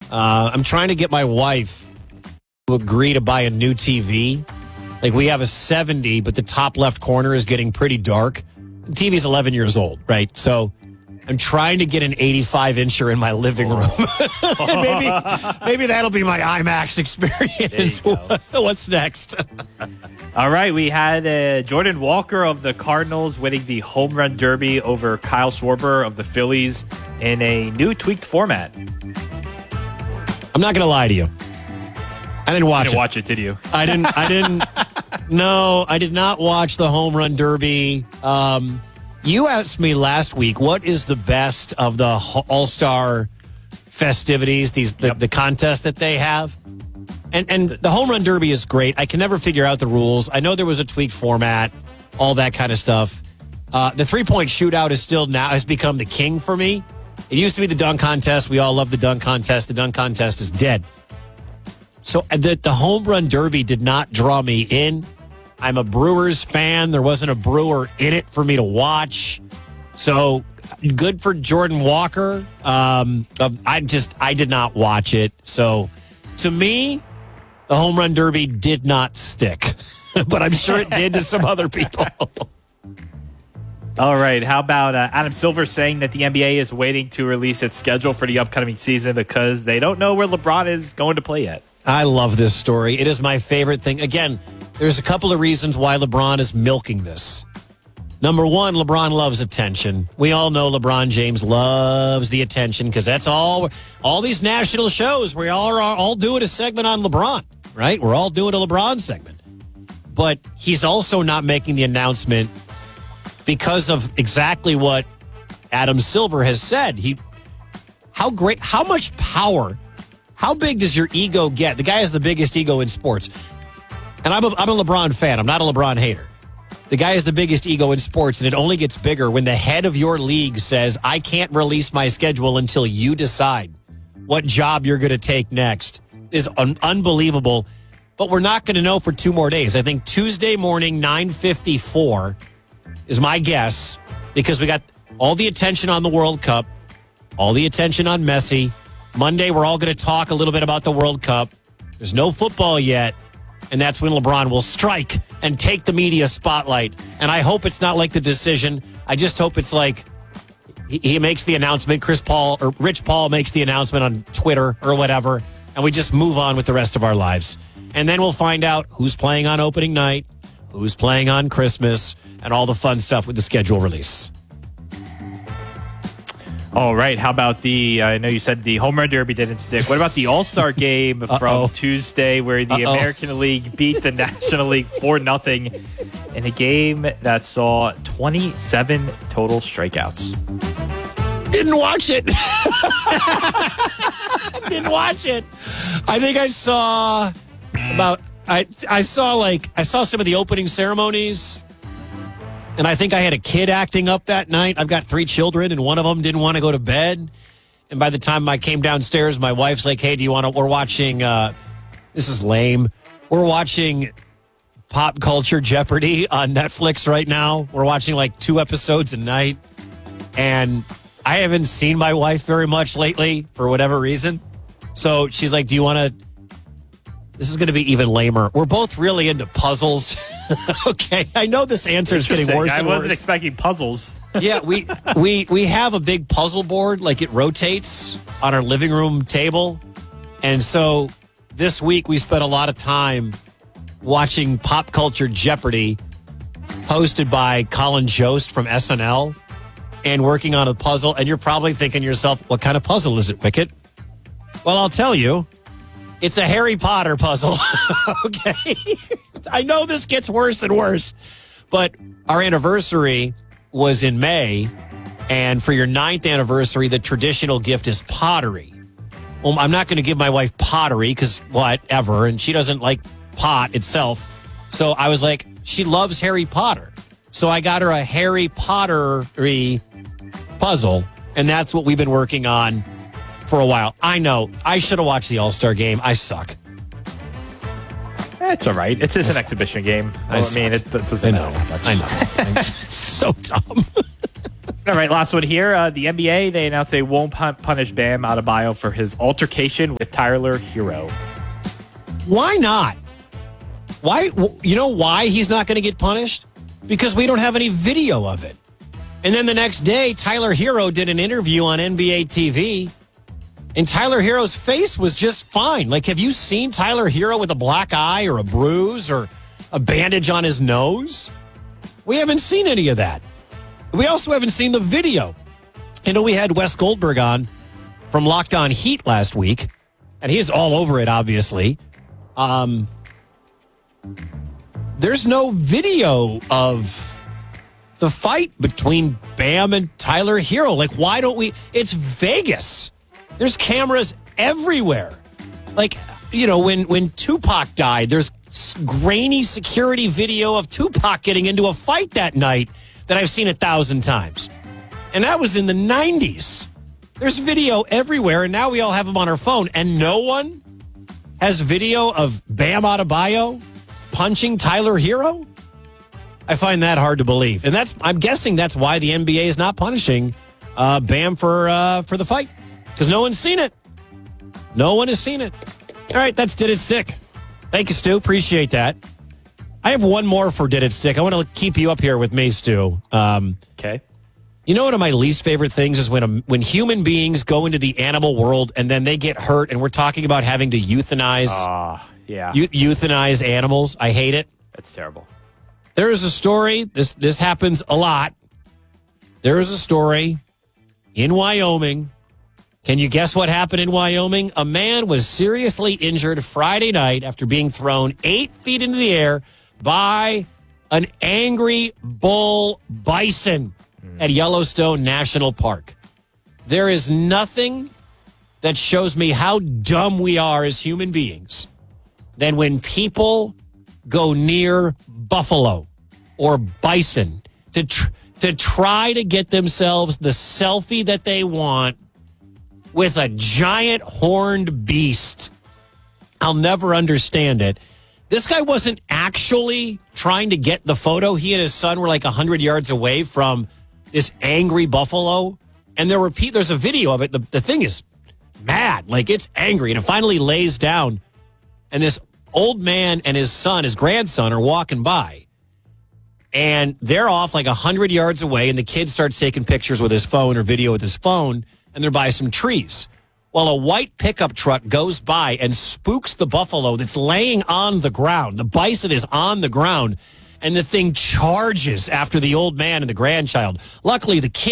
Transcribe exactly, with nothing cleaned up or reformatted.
Uh, I'm trying to get my wife to agree to buy a new T V. Like, we have a seventy, but the top left corner is getting pretty dark. The T V's eleven years old, right? So I'm trying to get an eighty-five incher in my living room. maybe maybe that'll be my IMAX experience. What's next? All right, we had uh, Jordan Walker of the Cardinals winning the home run derby over Kyle Schwarber of the Phillies in a new tweaked format. I'm not going to lie to you. I didn't watch you didn't it. watch it, did you? I didn't. I didn't. No, I did not watch the home run derby. Um, you asked me last week, what is the best of the All-Star festivities, these the, Yep. the contest that they have? And and the home run derby is great. I can never figure out the rules. I know there was a tweaked format, all that kind of stuff. Uh, the three-point shootout is still now has become the king for me. It used to be the dunk contest. We all love the dunk contest. The dunk contest is dead. So the, the home run derby did not draw me in. I'm a Brewers fan. There wasn't a Brewer in it for me to watch. So good for Jordan Walker. Um, I just, I did not watch it. So to me, the home run derby did not stick, but I'm sure it did to some other people. All right. How about uh, Adam Silver saying that the N B A is waiting to release its schedule for the upcoming season because they don't know where LeBron is going to play yet? I love this story. It is my favorite thing. Again, there's a couple of reasons why LeBron is milking this. Number one, LeBron loves attention. We all know LeBron James loves the attention because that's all, all these national shows, we all are all doing a segment on LeBron, right? We're all doing a LeBron segment. But he's also not making the announcement because of exactly what Adam Silver has said. He, how great, how much power, how big does your ego get? The guy has the biggest ego in sports. And I'm a, I'm a LeBron fan. I'm not a LeBron hater. The guy has the biggest ego in sports, and it only gets bigger when the head of your league says, I can't release my schedule until you decide what job you're going to take next. Is un- unbelievable. But we're not going to know for two more days. I think Tuesday morning, nine fifty-four is my guess, because we got all the attention on the World Cup, all the attention on Messi. Monday, we're all going to talk a little bit about the World Cup. There's no football yet. And that's when LeBron will strike and take the media spotlight. And I hope it's not like The Decision. I just hope it's like he, he makes the announcement. Chris Paul or Rich Paul makes the announcement on Twitter or whatever. And we just move on with the rest of our lives. And then we'll find out who's playing on opening night, who's playing on Christmas, and all the fun stuff with the schedule release. All right. How about the, I know you said the home run derby didn't stick. What about the All-Star game from Tuesday where the Uh-oh. American League beat the National League four nothing in a game that saw twenty-seven total strikeouts? Didn't watch it. Didn't watch it. I think I saw about, I, I saw like, I saw some of the opening ceremonies. And I think I had a kid acting up that night. I've got three children, and one of them didn't want to go to bed. And by the time I came downstairs, my wife's like, hey, do you want to, we're watching, uh, this is lame. We're watching Pop Culture Jeopardy on Netflix right now. We're watching like two episodes a night. And I haven't seen my wife very much lately for whatever reason. So she's like, do you want to, this is going to be even lamer. We're both really into puzzles. Okay, I know this answer is getting worse and I wasn't worse. expecting puzzles. Yeah, we we we have a big puzzle board, like it rotates on our living room table. And so this week we spent a lot of time watching Pop Culture Jeopardy, hosted by Colin Jost from S N L, and working on a puzzle. And you're probably thinking to yourself, what kind of puzzle is it, Wicket? Well, I'll tell you. It's a Harry Potter puzzle. Okay. I know this gets worse and worse, but our anniversary was in May. And for your ninth anniversary, the traditional gift is pottery. Well, I'm not going to give my wife pottery because whatever. And she doesn't like pot itself. So I was like, she loves Harry Potter. So I got her a Harry Pottery puzzle. And that's what we've been working on for a while. I know. I should have watched the All-Star game. I suck. It's all right. It's just an exhibition game. I, I mean, it, it doesn't I know. matter much. I know. I'm so dumb. All right, last one here. Uh, the N B A, they announced they won't pun- punish Bam Adebayo for his altercation with Tyler Hero. Why not? Why? You know why he's not going to get punished? Because we don't have any video of it. And then the next day, Tyler Hero did an interview on N B A T V, and Tyler Hero's face was just fine. Like, have you seen Tyler Hero with a black eye or a bruise or a bandage on his nose? We haven't seen any of that. We also haven't seen the video. You know, we had Wes Goldberg on from Locked On Heat last week, and he's all over it, obviously. Um, there's no video of the fight between Bam and Tyler Hero. Like, why don't we? It's Vegas. There's cameras everywhere. Like, you know, when, when Tupac died, there's grainy security video of Tupac getting into a fight that night that I've seen a thousand times. And that was in the nineties. There's video everywhere, and now we all have them on our phone, and no one has video of Bam Adebayo punching Tyler Hero? I find that hard to believe. And that's I'm guessing that's why the N B A is not punishing uh, Bam for uh, for the fight, because no one's seen it. No one has seen it. All right, that's Did It Stick. Thank you, Stu. Appreciate that. I have one more for Did It Stick. I want to keep you up here with me, Stu. Um, okay. You know, one of my least favorite things is when a, when human beings go into the animal world and then they get hurt, and we're talking about having to euthanize, uh, yeah. eu- euthanize animals. I hate it. That's terrible. There is a story. This this happens a lot. There is a story in Wyoming. Can you guess what happened in Wyoming? A man was seriously injured Friday night after being thrown eight feet into the air by an angry bull bison at Yellowstone National Park. There is nothing that shows me how dumb we are as human beings than when people go near buffalo or bison to tr- to try to get themselves the selfie that they want with a giant horned beast. I'll never understand it. This guy wasn't actually trying to get the photo. He and his son were like one hundred yards away from this angry buffalo. And there were pe- there's a video of it. The, the thing is mad. Like, it's angry. And it finally lays down. And this old man and his son, his grandson, are walking by. And they're off like one hundred yards away. And the kid starts taking pictures with his phone or video with his phone. And they're by some trees. Well, a white pickup truck goes by and spooks the buffalo that's laying on the ground. The bison is on the ground, and the thing charges after the old man and the grandchild. Luckily, the kid